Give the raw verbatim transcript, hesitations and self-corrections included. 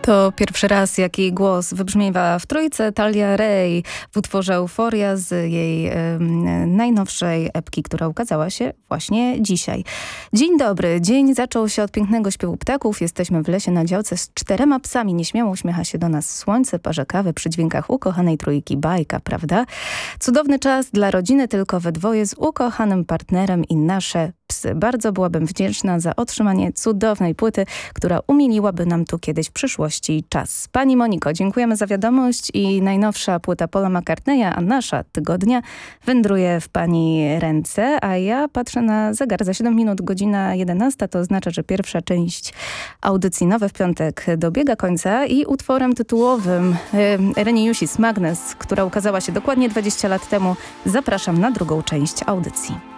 To pierwszy raz, jak jej głos wybrzmiewa w trójce. Talia Ray w utworze Euforia z jej y, najnowszej epki, która ukazała się właśnie dzisiaj. Dzień dobry. Dzień zaczął się od pięknego śpiewu ptaków. Jesteśmy w lesie na działce z czterema psami. Nieśmiało uśmiecha się do nas słońce, parze kawy przy dźwiękach ukochanej trójki. Bajka, prawda? Cudowny czas dla rodziny tylko we dwoje z ukochanym partnerem i nasze psy. Bardzo byłabym wdzięczna za otrzymanie cudownej płyty, która umiliłaby nam tu kiedyś w przyszłości czas. Pani Moniko, dziękujemy za wiadomość i najnowsza płyta Paula McCartneya, a nasza tygodnia wędruje w pani ręce, a ja patrzę na zegar. Za siedem minut godzina jedenasta, to oznacza, że pierwsza część audycji Nowe w piątek dobiega końca i utworem tytułowym y, Reni Jusis Magnes, która ukazała się dokładnie dwadzieścia lat temu, zapraszam na drugą część audycji.